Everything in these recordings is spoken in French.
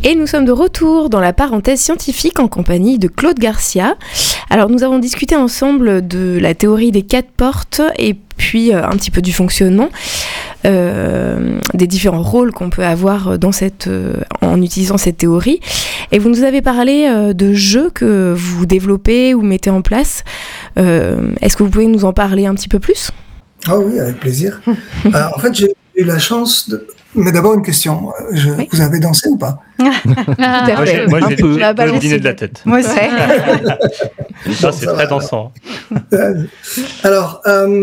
Et nous sommes de retour dans la parenthèse scientifique en compagnie de Claude Garcia. Alors nous avons discuté ensemble de la théorie des 4 portes et puis un petit peu du fonctionnement, des différents rôles qu'on peut avoir en utilisant cette théorie. Et vous nous avez parlé de jeux que vous développez ou mettez en place. Est-ce que vous pouvez nous en parler un petit peu plus ? Ah oui, avec plaisir. En fait, j'ai eu la chance de... Mais d'abord, une question. Oui. Vous avez dansé ou pas ? Tout à fait. Moi, j'ai le dîner de la tête. Moi aussi. Ça, c'est très dansant. Alors,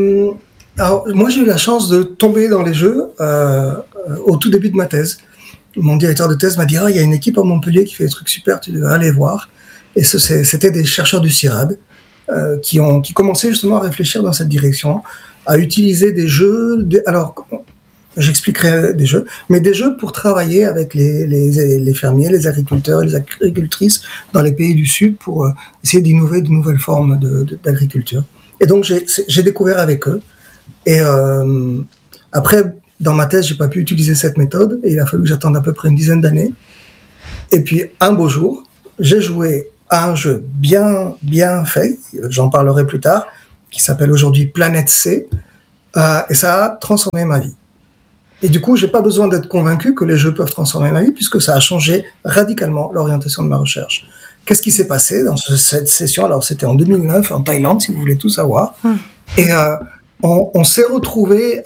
moi, j'ai eu la chance de tomber dans les jeux au tout début de ma thèse. Mon directeur de thèse m'a dit « il y a une équipe à Montpellier qui fait des trucs super, tu devrais aller voir ». Et c'était des chercheurs du CIRAD qui commençaient justement à réfléchir dans cette direction, à utiliser des jeux... Alors, j'expliquerai des jeux, mais des jeux pour travailler avec les fermiers, les agriculteurs et les agricultrices dans les pays du Sud pour essayer d'innover de nouvelles formes d'agriculture. Et donc, j'ai découvert avec eux. Et après, dans ma thèse, j'ai pas pu utiliser cette méthode et il a fallu que j'attende à peu près une dizaine d'années. Et puis, un beau jour, j'ai joué à un jeu bien fait, j'en parlerai plus tard, qui s'appelle aujourd'hui Planète C, et ça a transformé ma vie. Et du coup, j'ai pas besoin d'être convaincu que les jeux peuvent transformer ma vie, puisque ça a changé radicalement l'orientation de ma recherche. Qu'est-ce qui s'est passé dans cette session ? Alors, c'était en 2009, en Thaïlande, si vous voulez tout savoir. Et on s'est retrouvés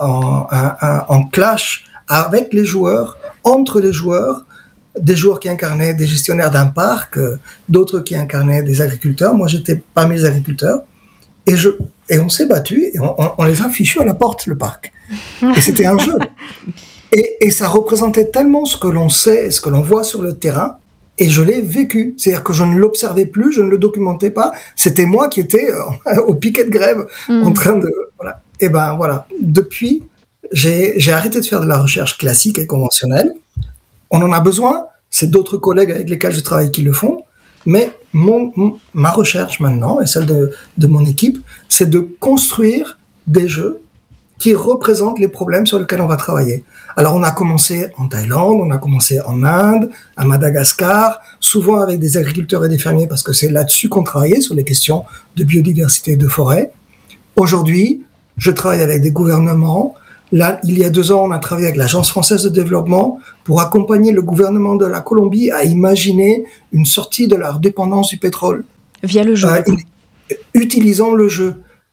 en clash avec les joueurs, entre les joueurs, des joueurs qui incarnaient des gestionnaires d'un parc, d'autres qui incarnaient des agriculteurs. Moi, j'étais parmi les agriculteurs. Et on s'est battu et on les a fichus à la porte, le parc. Et c'était un jeu. Et ça représentait tellement ce que l'on sait, ce que l'on voit sur le terrain, et je l'ai vécu. C'est-à-dire que je ne l'observais plus, je ne le documentais pas. C'était moi qui étais au piquet de grève, en train de... Voilà. Et ben voilà. Depuis, j'ai arrêté de faire de la recherche classique et conventionnelle. On en a besoin. C'est d'autres collègues avec lesquels je travaille qui le font. Mais ma recherche maintenant, et celle de mon équipe, c'est de construire des jeux qui représentent les problèmes sur lesquels on va travailler. Alors on a commencé en Thaïlande, on a commencé en Inde, à Madagascar, souvent avec des agriculteurs et des fermiers, parce que c'est là-dessus qu'on travaillait, sur les questions de biodiversité et de forêt. Aujourd'hui, je travaille avec des gouvernements. Là, il y a 2 ans, on a travaillé avec l'Agence française de développement pour accompagner le gouvernement de la Colombie à imaginer une sortie de leur dépendance du pétrole. Via le jeu. Utilisant le jeu.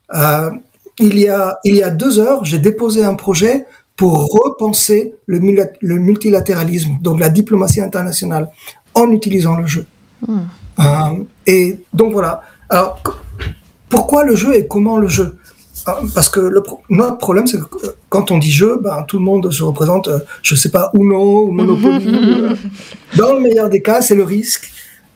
Il y a 2 heures, j'ai déposé un projet pour repenser le multilatéralisme, donc la diplomatie internationale, en utilisant le jeu. Et donc voilà. Alors, pourquoi le jeu et comment le jeu ? Parce que notre problème, c'est que quand on dit jeu, tout le monde se représente, je sais pas, Uno ou Monopoly. Dans le meilleur des cas, c'est le risque.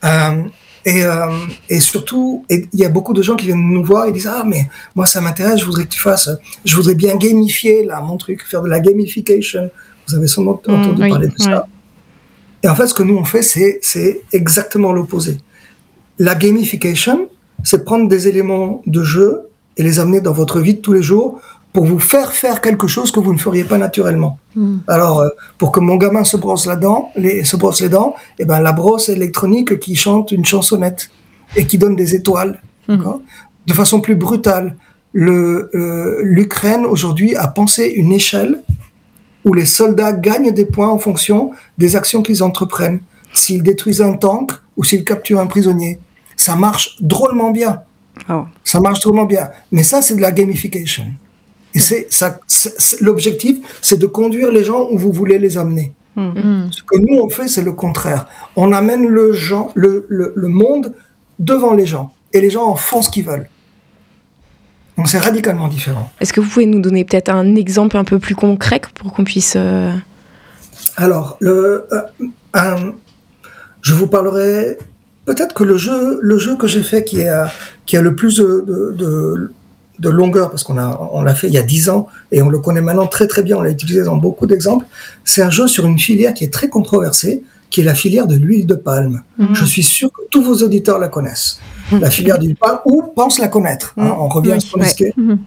Et surtout, il y a beaucoup de gens qui viennent nous voir et disent « Ah, mais moi, ça m'intéresse, je voudrais que tu fasses, je voudrais bien gamifier là, mon truc, faire de la gamification. » Vous avez sûrement entendu parler de ça. Et en fait, ce que nous, on fait, c'est exactement l'opposé. La gamification, c'est prendre des éléments de jeu et les amener dans votre vie de tous les jours pour vous faire quelque chose que vous ne feriez pas naturellement. Alors, pour que mon gamin se brosse les dents, et ben la brosse électronique qui chante une chansonnette et qui donne des étoiles, de façon plus brutale. L'Ukraine aujourd'hui a pensé une échelle où les soldats gagnent des points en fonction des actions qu'ils entreprennent. S'ils détruisent un tank ou s'ils capturent un prisonnier, ça marche drôlement bien. Ça marche drôlement bien. Mais ça, c'est de la gamification. Et l'objectif, c'est de conduire les gens où vous voulez les amener. Ce que nous, on fait, c'est le contraire. On amène le monde devant les gens. Et les gens en font ce qu'ils veulent. Donc, c'est radicalement différent. Est-ce que vous pouvez nous donner peut-être un exemple un peu plus concret pour qu'on puisse... Alors, je vous parlerai... Peut-être que le jeu que j'ai fait qui a le plus de longueur, parce on l'a fait il y a 10 ans et on le connaît maintenant très très bien, on l'a utilisé dans beaucoup d'exemples, c'est un jeu sur une filière qui est très controversée, qui est la filière de l'huile de palme. Je suis sûr que tous vos auditeurs la connaissent. La filière d'huile de palme, ou pensent la connaître. On revient à ce qu'on disait. D'accord ?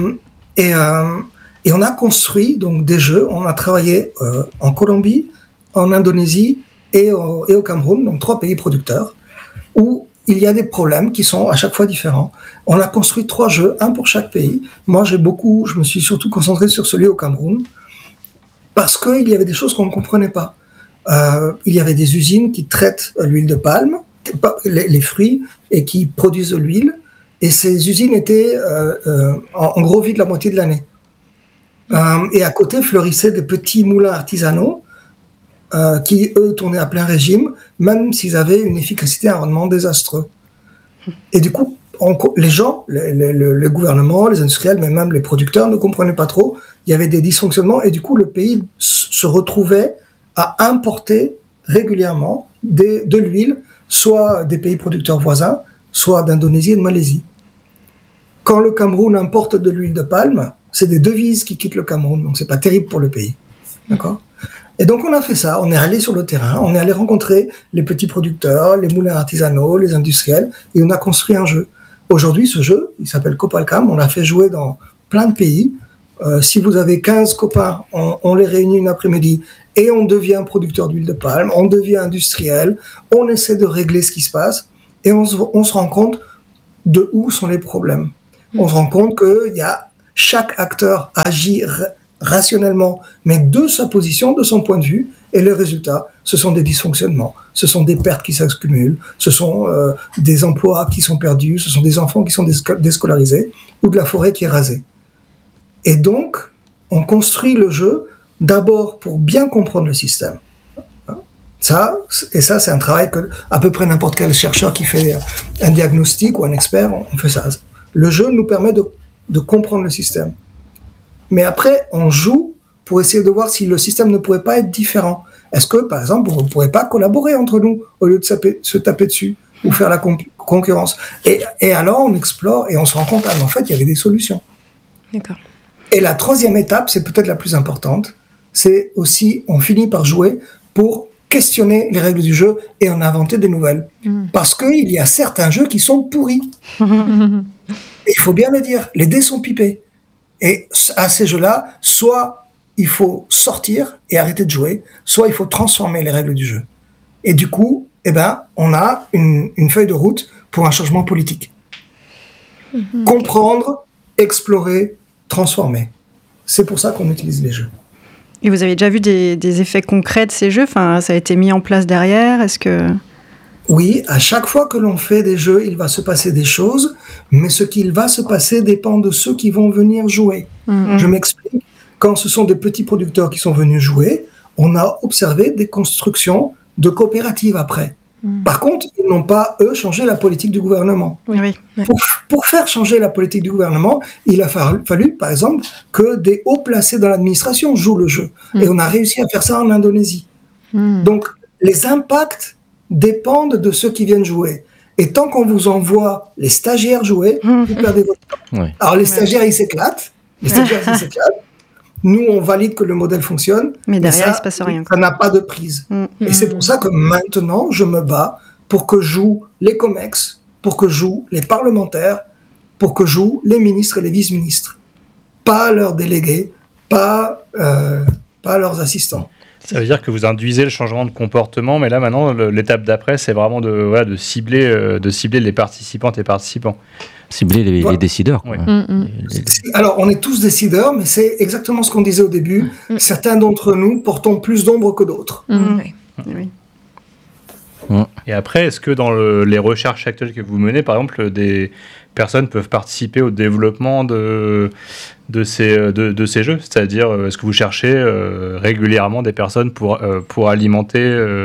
Et on a construit donc des jeux, on a travaillé en Colombie, en Indonésie et au Cameroun, donc 3 pays producteurs, où il y a des problèmes qui sont à chaque fois différents. On a construit 3 jeux, un pour chaque pays. Moi, je me suis surtout concentré sur celui au Cameroun, parce qu'il y avait des choses qu'on ne comprenait pas. Il y avait des usines qui traitent l'huile de palme, les fruits, et qui produisent de l'huile. Et ces usines étaient en gros vides la moitié de l'année. Et à côté fleurissaient des petits moulins artisanaux qui, eux, tournaient à plein régime, même s'ils avaient une efficacité et un rendement désastreux. Et du coup, les gens, le gouvernement, les industriels, mais même les producteurs ne comprenaient pas trop. Il y avait des dysfonctionnements et du coup, le pays se retrouvait à importer régulièrement de l'huile, soit des pays producteurs voisins, soit d'Indonésie et de Malaisie. Quand le Cameroun importe de l'huile de palme, c'est des devises qui quittent le Cameroun, donc c'est pas terrible pour le pays. D'accord ? Et donc on a fait ça, on est allé sur le terrain, on est allé rencontrer les petits producteurs, les moulins artisanaux, les industriels, et on a construit un jeu. Aujourd'hui, ce jeu, il s'appelle Copalcam, on l'a fait jouer dans plein de pays. Si vous avez 15 copains, on les réunit une après-midi et on devient producteur d'huile de palme, on devient industriel, on essaie de régler ce qui se passe et on se rend compte de où sont les problèmes. On se rend compte que chaque acteur agit rationnellement, mais de sa position, de son point de vue, et le résultat, ce sont des dysfonctionnements, ce sont des pertes qui s'accumulent, ce sont des emplois qui sont perdus, ce sont des enfants qui sont déscolarisés, ou de la forêt qui est rasée. Et donc, on construit le jeu d'abord pour bien comprendre le système. Ça, c'est un travail que à peu près n'importe quel chercheur qui fait un diagnostic ou un expert, on fait ça. Le jeu nous permet de comprendre le système. Mais après, on joue pour essayer de voir si le système ne pourrait pas être différent. Est-ce que, par exemple, on ne pourrait pas collaborer entre nous au lieu de se taper dessus ou faire la concurrence ? Et alors, on explore et on se rend compte qu'en fait, il y avait des solutions. D'accord. Et la 3e étape, c'est peut-être la plus importante, c'est aussi, on finit par jouer pour questionner les règles du jeu et en inventer des nouvelles. Parce qu'il y a certains jeux qui sont pourris. Et il faut bien le dire, les dés sont pipés. Et à ces jeux-là, soit il faut sortir et arrêter de jouer, soit il faut transformer les règles du jeu. Et du coup, on a une feuille de route pour un changement politique. Comprendre, explorer, transformer. C'est pour ça qu'on utilise les jeux. Et vous avez déjà vu des effets concrets de ces jeux ? Enfin, ça a été mis en place derrière ? Est-ce que... Oui, à chaque fois que l'on fait des jeux, il va se passer des choses, mais ce qu'il va se passer dépend de ceux qui vont venir jouer. Je m'explique. Quand ce sont des petits producteurs qui sont venus jouer, on a observé des constructions de coopératives après. Par contre, ils n'ont pas, eux, changé la politique du gouvernement. Oui. Pour faire changer la politique du gouvernement, il a fallu, par exemple, que des hauts placés dans l'administration jouent le jeu. Et on a réussi à faire ça en Indonésie. Donc, les impacts dépendent de ceux qui viennent jouer. Et tant qu'on vous envoie les stagiaires jouer, vous perdez votre temps. Ouais. Alors, les stagiaires, ils s'éclatent. Nous, on valide que le modèle fonctionne. Mais derrière, il ne se passe rien. Ça n'a pas de prise. Et c'est pour ça que maintenant, je me bats pour que jouent les COMEX, pour que jouent les parlementaires, pour que jouent les ministres et les vice-ministres. Pas leurs délégués, pas leurs assistants. Ça veut dire que vous induisez le changement de comportement, mais là, maintenant, l'étape d'après, c'est vraiment de cibler les participantes et participants. Cibler les décideurs. Quoi. Alors, on est tous décideurs, mais c'est exactement ce qu'on disait au début. Certains d'entre nous portons plus d'ombre que d'autres. Oui. Et après, est-ce que dans les recherches actuelles que vous menez, par exemple, des personnes peuvent participer au développement de ces jeux ? C'est-à-dire, est-ce que vous cherchez régulièrement des personnes pour alimenter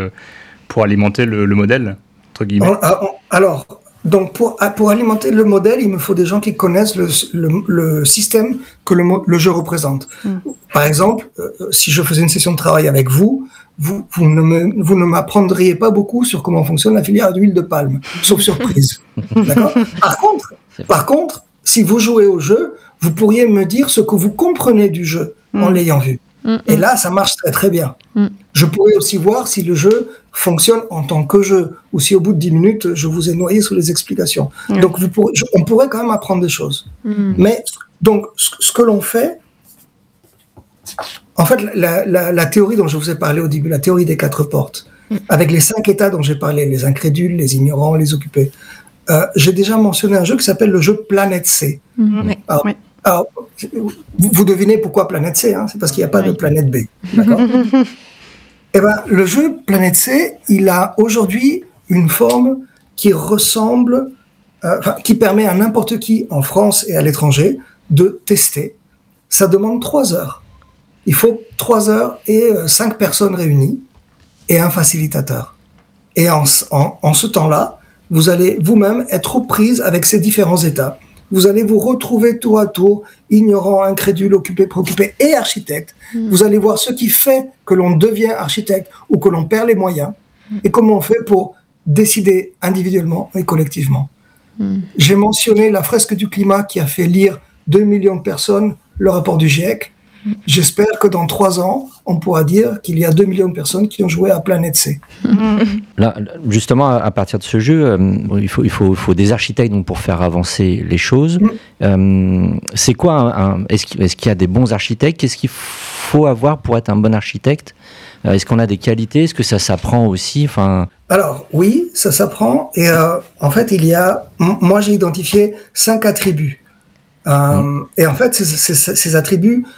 le modèle, entre guillemets ? Alors, donc pour alimenter le modèle, il me faut des gens qui connaissent le système que le jeu représente. Par exemple, si je faisais une session de travail avec vous ne m'apprendriez pas beaucoup sur comment fonctionne la filière d'huile de palme, sauf surprise. D'accord ? Par contre, si vous jouez au jeu, vous pourriez me dire ce que vous comprenez du jeu en l'ayant vu. Et là, ça marche très très bien. Je pourrais aussi voir si le jeu fonctionne en tant que jeu, ou si au bout de 10 minutes, je vous ai noyé sous les explications. Donc, on pourrait quand même apprendre des choses. Mais donc, ce que l'on fait, En fait, la théorie dont je vous ai parlé au début, la théorie des 4 portes, avec les 5 états dont j'ai parlé, les incrédules, les ignorants, les occupés, j'ai déjà mentionné un jeu qui s'appelle le jeu Planète C. Alors, vous devinez pourquoi Planète C, hein, c'est parce qu'il n'y a pas de Planète B. D'accord. Eh ben, le jeu Planète C, il a aujourd'hui une forme qui ressemble, qui permet à n'importe qui en France et à l'étranger de tester. Ça demande 3 heures. Il faut 3 heures et 5 personnes réunies et un facilitateur. Et en ce temps-là, vous allez vous-même être aux prises avec ces différents états. Vous allez vous retrouver tour à tour, ignorant, incrédule, occupé, préoccupé et architecte. Vous allez voir ce qui fait que l'on devient architecte ou que l'on perd les moyens et comment on fait pour décider individuellement et collectivement. J'ai mentionné la fresque du climat qui a fait lire 2 millions de personnes le rapport du GIEC. J'espère que dans 3 ans, on pourra dire qu'il y a 2 millions de personnes qui ont joué à Planète C. Là, justement, à partir de ce jeu, il faut des architectes donc, pour faire avancer les choses. C'est quoi est-ce qu'il y a des bons architectes? Qu'est-ce qu'il faut avoir pour être un bon architecte? Est-ce qu'on a des qualités? Est-ce que ça s'apprend aussi? Alors, oui, ça s'apprend. Et en fait, moi, j'ai identifié 5 attributs. Et en fait, ces attributs